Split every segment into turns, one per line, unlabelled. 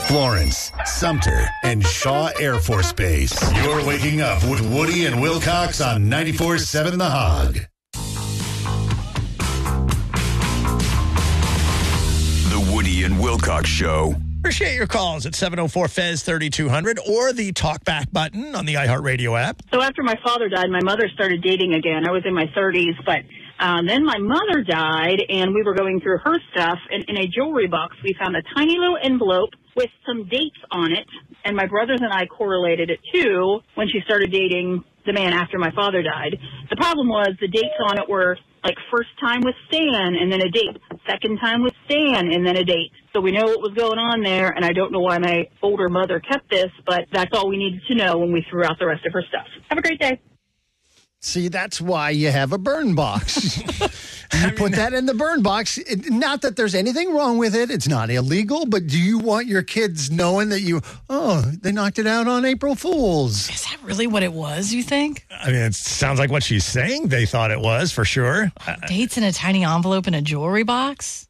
Florence, Sumter, and Shaw Air Force Base. You're waking up with Woody and Wilcox on 94.7 The Hog.
The Woody and Wilcox Show.
Appreciate your calls at 704-FEZ-3200 or the talkback button on the iHeartRadio app.
So after my father died, my mother started dating again. I was in my 30s, but then my mother died, and we were going through her stuff. And in a jewelry box, we found a tiny little envelope with some dates on it. And my brothers and I correlated it, too, when she started dating the man after my father died. The problem was the dates on it were like first time with Stan and then a date, second time with Stan and then a date. So we know what was going on there, and I don't know why my older mother kept this, but that's all we needed to know when we threw out the rest of her stuff. Have a great day.
See, that's why you have a burn box. You put that in the burn box. Not that there's anything wrong with it. It's not illegal, but do you want your kids knowing that they knocked it out on April Fools?
Is that really what it was, you think?
I mean, it sounds like what she's saying they thought it was, for sure.
Dates in a tiny envelope in a jewelry box?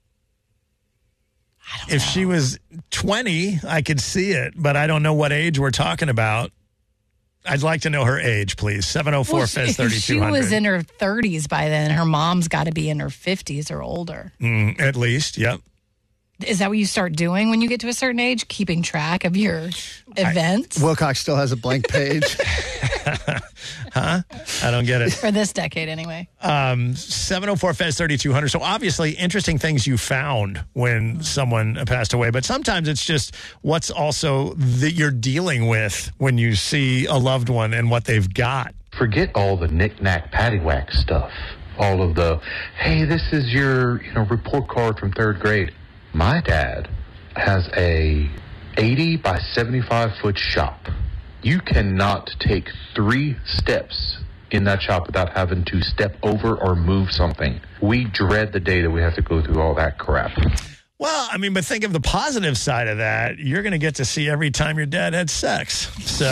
I don't know.
If she was 20, I could see it, but I don't know what age we're talking about. I'd like to know her age, please. 704-FEZ-3200.
If she was in her 30s by then, her mom's got to be in her 50s or older.
At least, yep.
Is that what you start doing when you get to a certain age? Keeping track of your events?
Wilcox still has a blank page.
Huh? I don't get it.
For this decade, anyway.
704-FEZ-3200. So obviously, interesting things you found when someone passed away. But sometimes it's just what's also that you're dealing with when you see a loved one and what they've got.
Forget all the knick-knack, paddywhack stuff. All of the, hey, this is your report card from third grade. My dad has a 80 by 75 foot shop. You cannot take 3 steps in that shop without having to step over or move something. We dread the day that we have to go through all that crap.
Well, I mean, but think of the positive side of that. You're going to get to see every time your dad had sex. So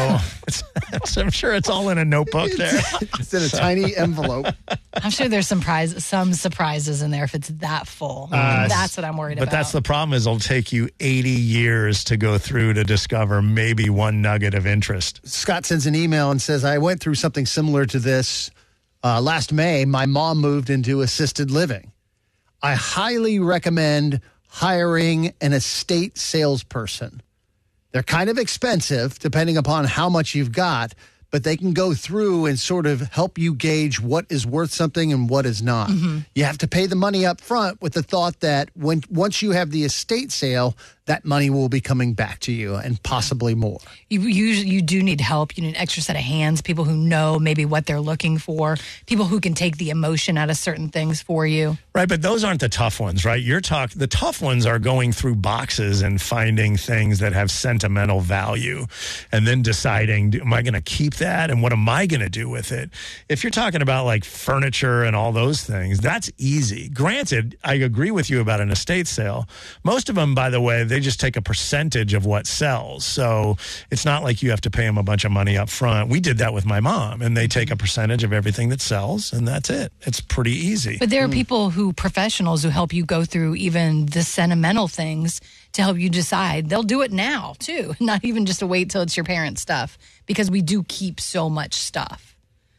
I'm sure it's all in a notebook there.
It's in a tiny envelope.
I'm sure there's some surprises in there if it's that full. That's what I'm worried about.
But that's the problem is it'll take you 80 years to go through to discover maybe one nugget of interest.
Scott sends an email and says, I went through something similar to this last May. My mom moved into assisted living. I highly recommend hiring an estate salesperson. They're kind of expensive depending upon how much you've got, but they can go through and sort of help you gauge what is worth something and what is not. Mm-hmm. You have to pay the money up front with the thought that once you have the estate sale, that money will be coming back to you and possibly more.
You do need help. You need an extra set of hands, people who know maybe what they're looking for, people who can take the emotion out of certain things for you.
Right, but those aren't the tough ones, right? The tough ones are going through boxes and finding things that have sentimental value and then deciding, am I going to keep that and what am I going to do with it? If you're talking about like furniture and all those things, that's easy. Granted, I agree with you about an estate sale. Most of them, by the way, they just take a percentage of what sells. So it's not like you have to pay them a bunch of money up front. We did that with my mom, and they take a percentage of everything that sells, and that's it. It's pretty easy.
But there are professionals who help you go through even the sentimental things to help you decide. They'll do it now, too, not even just to wait till it's your parents' stuff, because we do keep so much stuff.